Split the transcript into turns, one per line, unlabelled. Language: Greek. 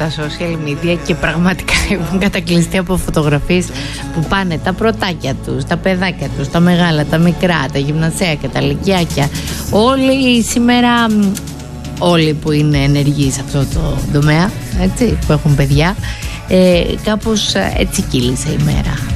τα social media και πραγματικά έχουν κατακλειστεί από φωτογραφίες που πάνε τα πρωτάκια τους, τα παιδάκια τους, τα μεγάλα, τα μικρά, τα γυμνασιακά, τα λυκειάκια. Όλοι σήμερα, όλοι που είναι ενεργοί σε αυτό το τομέα, έτσι, που έχουν παιδιά, κάπως έτσι κύλησε η μέρα.